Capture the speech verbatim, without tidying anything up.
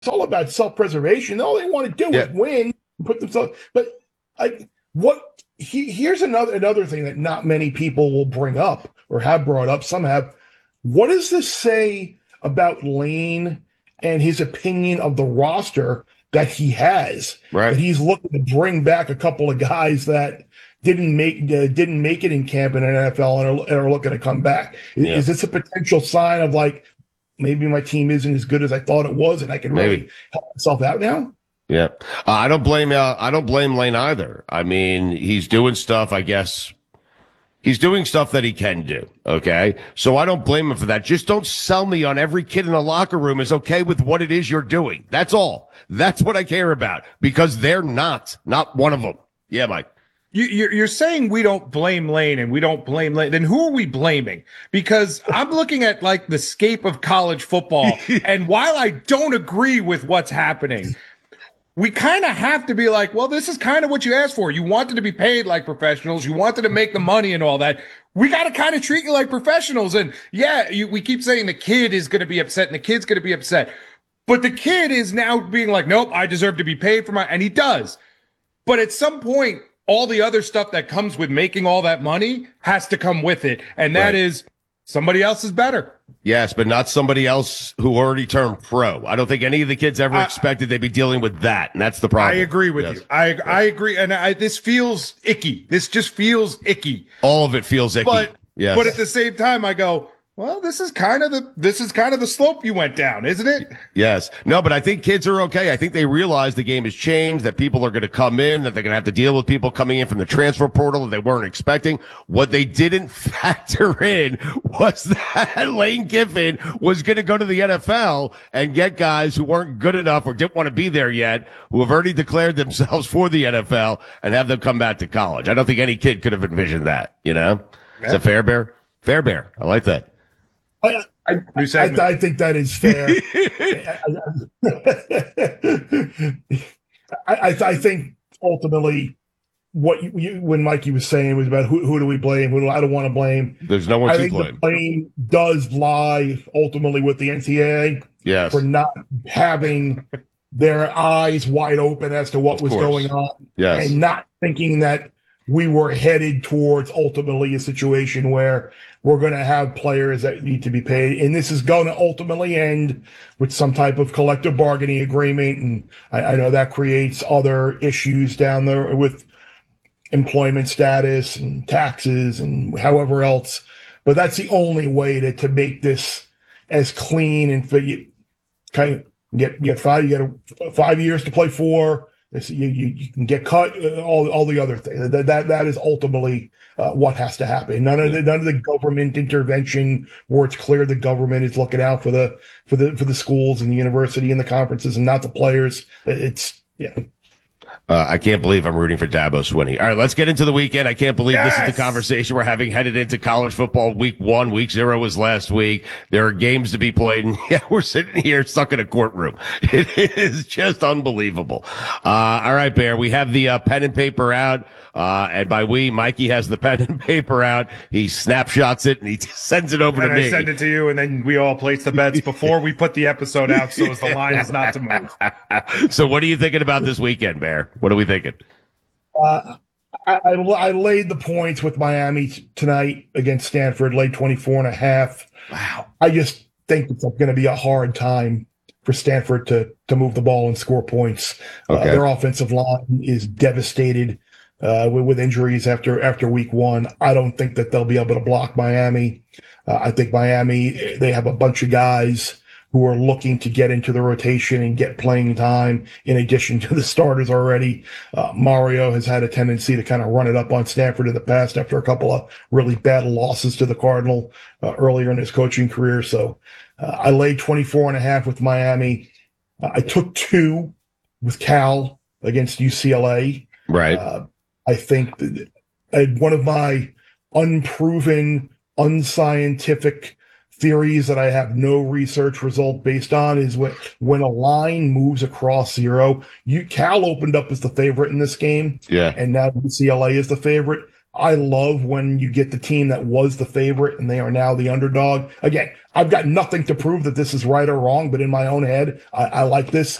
all about self-preservation. All they want to do Yeah. is win, put themselves. But I, what he, here's another another thing that not many people will bring up or have brought up. Some have. What does this say about Lane and his opinion of the roster that he has? Right. That he's looking to bring back a couple of guys that didn't make uh, didn't make it in camp in the N F L and are, and are looking to come back. Is, Yeah. is this a potential sign of like, maybe my team isn't as good as I thought it was, and I can Maybe. really help myself out now? Yeah, uh, I don't blame uh, I don't blame Lane either. I mean, he's doing stuff. I guess he's doing stuff that he can do. Okay, so I don't blame him for that. Just don't sell me on every kid in the locker room is okay with what it is you're doing. That's all. That's what I care about, because they're not. Not one of them. Yeah, Mike. You, you're, you're saying we don't blame Lane and we don't blame Lane. Then who are we blaming? Because I'm looking at like the scape of college football, and while I don't agree with what's happening, we kind of have to be like, well, this is kind of what you asked for. You wanted to be paid like professionals. You wanted to make the money and all that. We got to kind of treat you like professionals. And yeah, you, we keep saying the kid is going to be upset and the kid's going to be upset. But the kid is now being like, nope, I deserve to be paid for my, and he does. But at some point, all the other stuff that comes with making all that money has to come with it. And that Right. is somebody else is better. Yes, but not somebody else who already turned pro. I don't think any of the kids ever I- expected they'd be dealing with that, and that's the problem. I agree with Yes. you. I I agree. And I, this feels icky. This just feels icky. All of it feels icky. But yes. but at the same time, I go, well, this is kind of the this is kind of the slope you went down, isn't it? Yes. No, but I think kids are okay. I think they realize the game has changed, that people are going to come in, that they're going to have to deal with people coming in from the transfer portal that they weren't expecting. What they didn't factor in was that Lane Kiffin was going to go to the N F L and get guys who weren't good enough or didn't want to be there yet, who have already declared themselves for the N F L, and have them come back to college. I don't think any kid could have envisioned that, you know? Yeah. Is that fair, Bear? Fair, Bear. I like that. I, I, I, I think that is fair. I, I, I think ultimately what you, you, when Mikey was saying was about who, who do we blame, who do I don't want to blame. There's no one I to think blame. The blame does lie ultimately with the N C double A yes. for not having their eyes wide open as to what of was course. going on, yes. and not thinking that we were headed towards ultimately a situation where we're going to have players that need to be paid. And this is going to ultimately end with some type of collective bargaining agreement. And I, I know that creates other issues down there with employment status and taxes and however else. But that's the only way to, to make this as clean and for you kind of get, get five, you got a, five years to play for. You, you, you can get cut, uh, all all the other things. That that, that is ultimately uh, what has to happen. None of the none of the government intervention where it's clear the government is looking out for the for the for the schools and the university and the conferences and not the players. It's yeah. Uh, I can't believe I'm rooting for Dabo Swinney. All right, let's get into the weekend. I can't believe Yes! this is the conversation we're having headed into college football. Week one, week zero was last week. There are games to be played, and yeah, we're sitting here stuck in a courtroom. It is just unbelievable. Uh, all right, Bear, we have the uh, pen and paper out. Uh, and by we, Mikey has the pen and paper out. He snapshots it and he sends it over And to I me. send it to you, and then we all place the bets before we put the episode out, so as the line is not to move. So what are you thinking about this weekend, Bear? What are we thinking? Uh, I, I I laid the points with Miami t- tonight against Stanford, laid twenty-four and a half. Wow. I just think it's going to be a hard time for Stanford to to move the ball and score points. Okay. Uh, their offensive line is devastated. Uh, with, with injuries after after week one. I don't think that they'll be able to block Miami. Uh, I think Miami, they have a bunch of guys who are looking to get into the rotation and get playing time in addition to the starters already. Uh, Mario has had a tendency to kind of run it up on Stanford in the past after a couple of really bad losses to the Cardinal uh, earlier in his coaching career. So uh, I laid twenty-four and a half with Miami. Uh, I took two with Cal against U C L A. Right. Uh, I think that uh, one of my unproven, unscientific theories that I have no research result based on is when when a line moves across zero. You Cal opened up as the favorite in this game, Yeah. and now U C L A is the favorite. I love when you get the team that was the favorite and they are now the underdog. Again, I've got nothing to prove that this is right or wrong, but in my own head, I, I like this.